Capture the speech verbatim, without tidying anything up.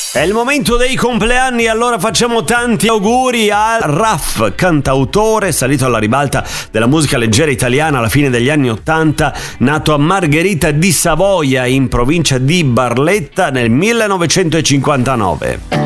È il momento dei compleanni, allora facciamo tanti auguri a Raf, cantautore salito alla ribalta della musica leggera italiana alla fine degli anni ottanta, nato a Margherita di Savoia in provincia di Barletta nel millenovecentocinquantanove.